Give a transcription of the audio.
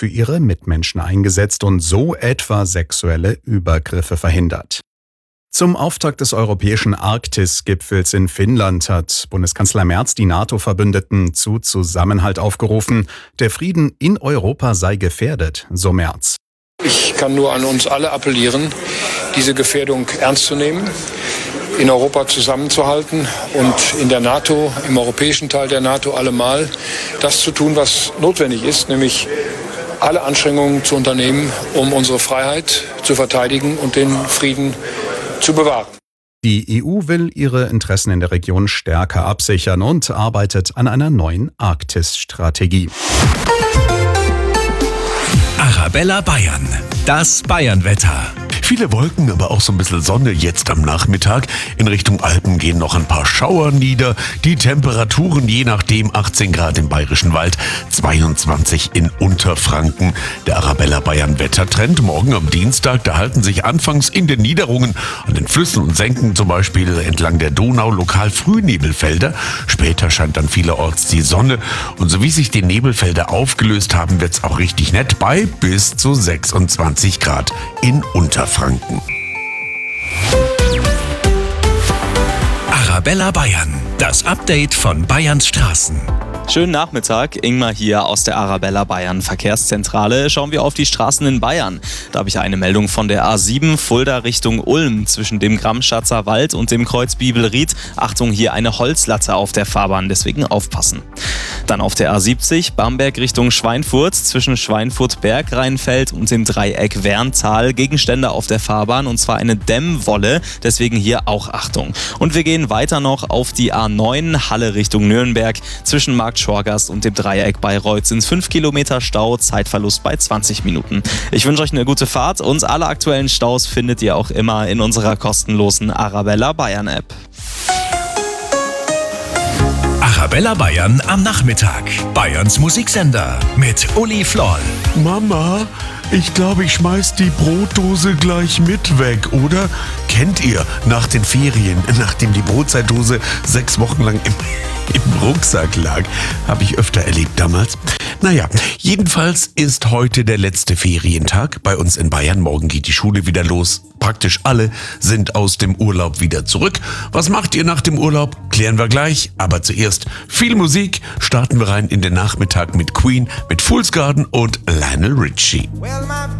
für ihre Mitmenschen eingesetzt und so etwa sexuelle Übergriffe verhindert. Zum Auftakt des europäischen Arktis-Gipfels in Finnland hat Bundeskanzler Merz die NATO-Verbündeten zu Zusammenhalt aufgerufen. Der Frieden in Europa sei gefährdet, so Merz. Ich kann nur an uns alle appellieren, diese Gefährdung ernst zu nehmen, in Europa zusammenzuhalten und in der NATO, im europäischen Teil der NATO allemal das zu tun, was notwendig ist, nämlich alle Anstrengungen zu unternehmen, um unsere Freiheit zu verteidigen und den Frieden zu bewahren. Die EU will ihre Interessen in der Region stärker absichern und arbeitet an einer neuen Arktis-Strategie. Arabella Bayern, das Bayernwetter. Viele Wolken, aber auch so ein bisschen Sonne jetzt am Nachmittag. In Richtung Alpen gehen noch ein paar Schauer nieder. Die Temperaturen je nachdem 18 Grad im Bayerischen Wald, 22 in Unterfranken. Der Arabella Bayern Wettertrend morgen am Dienstag, da halten sich anfangs in den Niederungen an den Flüssen und Senken, zum Beispiel entlang der Donau, lokal Frühnebelfelder. Später scheint dann vielerorts die Sonne. Und so wie sich die Nebelfelder aufgelöst haben, wird's auch richtig nett bei bis zu 26 Grad in Unterfranken. Arabella Bayern, das Update von Bayerns Straßen. Schönen Nachmittag, Ingmar hier aus der Arabella Bayern Verkehrszentrale. Schauen wir auf die Straßen in Bayern. Da habe ich eine Meldung von der A7 Fulda Richtung Ulm zwischen dem Gramschatzer Wald und dem Kreuz Bibelried. Achtung, hier eine Holzlatte auf der Fahrbahn, deswegen aufpassen. Dann auf der A70 Bamberg Richtung Schweinfurt zwischen Schweinfurt-Bergrheinfeld und dem Dreieck Werntal. Gegenstände auf der Fahrbahn und zwar eine Dämmwolle, deswegen hier auch Achtung. Und wir gehen weiter noch auf die A9 Halle Richtung Nürnberg zwischen Markt Schorgast und dem Dreieck Bayreuth sind 5 Kilometer Stau, Zeitverlust bei 20 Minuten. Ich wünsche euch eine gute Fahrt und alle aktuellen Staus findet ihr auch immer in unserer kostenlosen Arabella Bayern App. Arabella Bayern am Nachmittag. Bayerns Musiksender mit Uli Floll. Mama, ich glaube, ich schmeiß die Brotdose gleich mit weg, oder? Kennt ihr, nach den Ferien, nachdem die Brotzeitdose 6 Wochen lang im Rucksack lag, habe ich öfter erlebt damals. Naja, jedenfalls ist heute der letzte Ferientag bei uns in Bayern. Morgen geht die Schule wieder los. Praktisch alle sind aus dem Urlaub wieder zurück. Was macht ihr nach dem Urlaub? Klären wir gleich. Aber zuerst viel Musik. Starten wir rein in den Nachmittag mit Queen, mit Fool's Garden und Lionel Richie. Well, my